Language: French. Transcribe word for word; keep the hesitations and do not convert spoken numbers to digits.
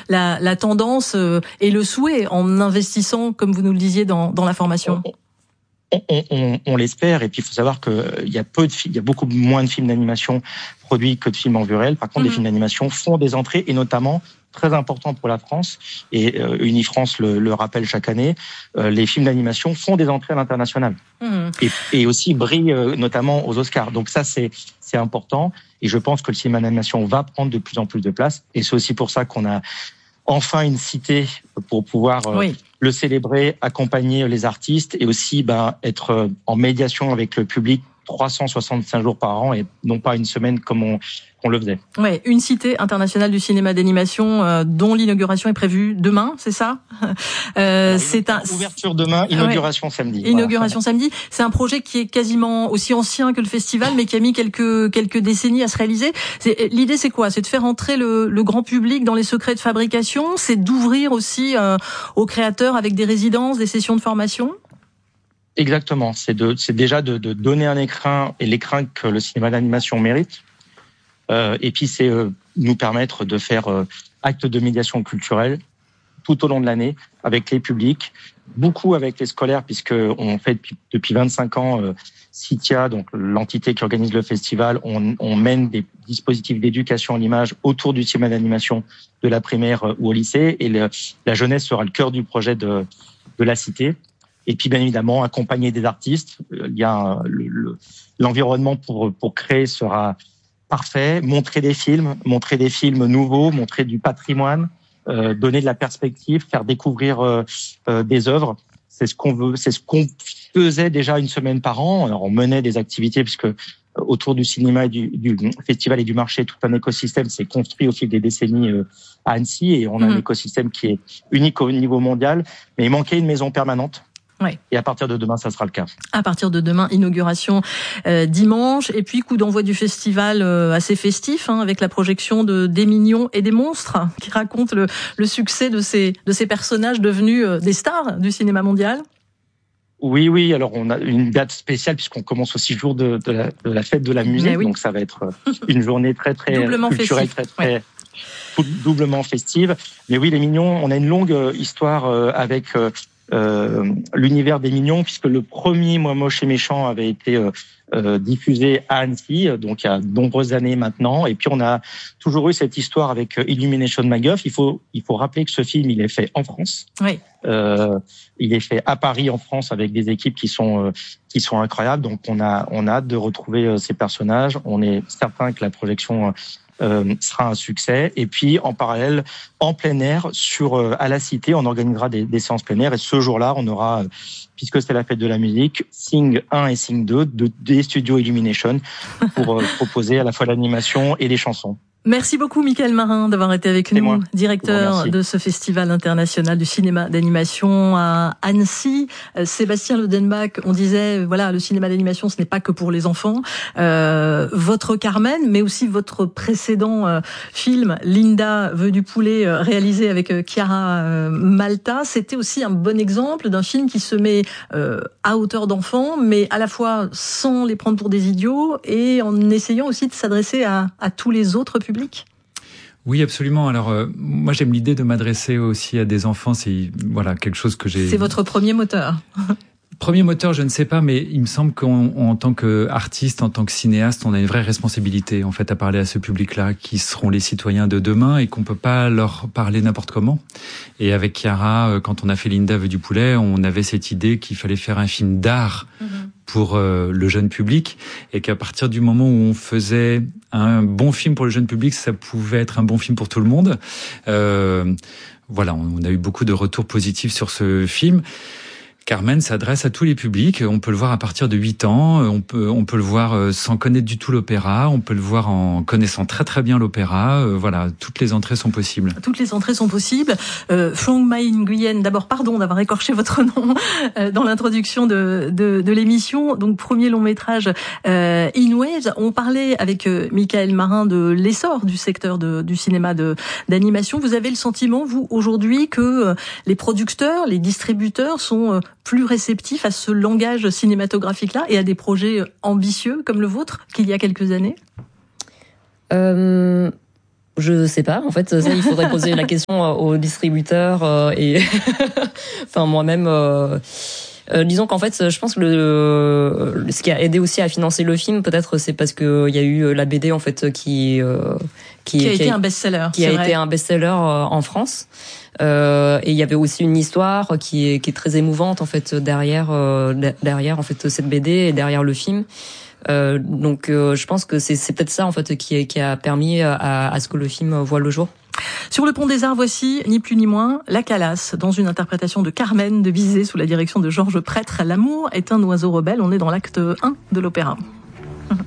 la, la tendance et le souhait en investissant, comme vous nous le disiez, dans, dans la formation. On, on, on, on l'espère, et puis il faut savoir que il y a peu de films, il y a beaucoup moins de films d'animation produits que de films en vue réelle. Par contre, mmh. les films d'animation font des entrées, et notamment très important pour la France, et euh, Unifrance le, le rappelle chaque année, euh, les films d'animation font des entrées à l'international mmh. et, et aussi brillent euh, notamment aux Oscars. Donc ça, c'est c'est important, et je pense que le cinéma d'animation va prendre de plus en plus de place, et c'est aussi pour ça qu'on a enfin une cité pour pouvoir euh, oui. le célébrer, accompagner les artistes, et aussi ben, être en médiation avec le public trois cent soixante-cinq jours par an, et non pas une semaine comme on, on le faisait. Ouais, une cité internationale du cinéma d'animation euh, dont l'inauguration est prévue demain, c'est ça euh, C'est un ouverture demain, inauguration ouais. samedi. Inauguration voilà. samedi. C'est un projet qui est quasiment aussi ancien que le festival, mais qui a mis quelques quelques décennies à se réaliser. C'est, l'idée, c'est quoi ? C'est de faire entrer le, le grand public dans les secrets de fabrication. C'est d'ouvrir aussi euh, aux créateurs avec des résidences, des sessions de formation. Exactement, c'est de, c'est déjà de, de donner un écrin, et l'écrin que le cinéma d'animation mérite. Euh, et puis c'est euh, nous permettre de faire euh, acte de médiation culturelle tout au long de l'année avec les publics, beaucoup avec les scolaires, puisque on fait depuis, depuis vingt-cinq ans euh, CITIA, donc l'entité qui organise le festival, on, on mène des dispositifs d'éducation à l'image autour du cinéma d'animation de la primaire euh, ou au lycée, et le, la jeunesse sera le cœur du projet de, de la cité. Et puis, bien évidemment, accompagner des artistes. Il y a le, le, l'environnement pour pour créer sera parfait. Montrer des films, montrer des films nouveaux, montrer du patrimoine, euh, donner de la perspective, faire découvrir euh, euh, des œuvres. C'est ce qu'on veut. C'est ce qu'on faisait déjà une semaine par an. Alors, on menait des activités puisque autour du cinéma et du, du festival et du marché, tout un écosystème s'est construit au fil des décennies euh, à Annecy, et on a mmh. un écosystème qui est unique au niveau mondial. Mais il manquait une maison permanente. Ouais. Et à partir de demain, ça sera le cas. À partir de demain, inauguration euh, dimanche, et puis coup d'envoi du festival euh, assez festif, hein, avec la projection de Des Mignons et des Monstres, qui raconte le, le succès de ces de ces personnages devenus euh, des stars du cinéma mondial. Oui, oui. Alors on a une date spéciale puisqu'on commence aussi le jour de, de, la, de la fête de la musique, oui. donc ça va être une journée très très doublement culturelle, festif. très très ouais. doublement festive. Mais oui, les Mignons, on a une longue histoire euh, avec. Euh, Euh, l'univers des Mignons, puisque le premier Moi Moche et Méchant avait été euh, euh, diffusé à Annecy, donc il y a de nombreuses années maintenant. Et puis on a toujours eu cette histoire avec Illumination MacGuff. Il faut il faut rappeler que ce film il est fait en France. Oui. Euh, il est fait à Paris en France avec des équipes qui sont euh, qui sont incroyables. Donc on a on a hâte de retrouver euh, ces personnages. On est certain que la projection Euh, sera un succès. Et puis en parallèle, en plein air, sur euh, à la Cité, on organisera des, des séances plein air. Et ce jour-là, on aura, euh, puisque c'est la fête de la musique, Sing un et Sing deux de, des studios Illumination pour euh, proposer à la fois l'animation et les chansons. Merci beaucoup, Michael Marin, d'avoir été avec nous, moi. directeur de ce festival international du cinéma d'animation à Annecy. Euh, Sébastien Lodenbach, on disait, voilà, le cinéma d'animation, ce n'est pas que pour les enfants. Euh, votre Carmen, mais aussi votre précédent euh, film, Linda veut du poulet, euh, réalisé avec euh, Chiara euh, Malta, c'était aussi un bon exemple d'un film qui se met euh, à hauteur d'enfants, mais à la fois sans les prendre pour des idiots et en essayant aussi de s'adresser à, à tous les autres publics. Public. Oui, absolument. Alors, euh, moi, j'aime l'idée de m'adresser aussi à des enfants. C'est voilà quelque chose que j'ai. C'est votre premier moteur. Premier moteur, je ne sais pas, mais il me semble qu'en tant qu'artiste, en tant que cinéaste, on a une vraie responsabilité, en fait, à parler à ce public-là, qui seront les citoyens de demain, et qu'on peut pas leur parler n'importe comment. Et avec Chiara, quand on a fait Linda veut du poulet, on avait cette idée qu'il fallait faire un film d'art. Mm-hmm. pour euh, le jeune public, et qu'à partir du moment où on faisait un bon film pour le jeune public, ça pouvait être un bon film pour tout le monde. Euh, voilà, on a eu beaucoup de retours positifs sur ce film. Carmen s'adresse à tous les publics. On peut le voir à partir de huit ans. On peut, on peut le voir sans connaître du tout l'opéra. On peut le voir en connaissant très très bien l'opéra. Voilà, toutes les entrées sont possibles. Toutes les entrées sont possibles. Euh, Phuong Mai Nguyen, d'abord, pardon d'avoir écorché votre nom euh, dans l'introduction de, de, de l'émission. Donc, premier long métrage euh, In Waves. On parlait avec euh, Michael Marin de l'essor du secteur de, du cinéma de, d'animation. Vous avez le sentiment, vous, aujourd'hui, que euh, les producteurs, les distributeurs sont euh, plus réceptifs à ce langage cinématographique-là et à des projets ambitieux comme le vôtre qu'il y a quelques années ? euh, Je sais pas. En fait, ça, il faudrait poser la question aux distributeurs euh, et enfin moi-même. Euh... Euh, disons qu'en fait, je pense que le, ce qui a aidé aussi à financer le film, peut-être, c'est parce que il y a eu la B D en fait qui euh, qui, qui a qui été a, un best-seller, qui a vrai. été un best-seller en France. Euh, et il y avait aussi une histoire qui est qui est très émouvante en fait derrière euh, derrière en fait cette B D et derrière le film. Euh, donc, euh, je pense que c'est c'est peut-être ça en fait qui qui a permis à, à ce que le film voit le jour. Sur le pont des Arts, voici, ni plus ni moins, La Calas, dans une interprétation de Carmen de Bizet sous la direction de Georges Prêtre. L'amour est un oiseau rebelle. On est dans l'acte un de l'opéra.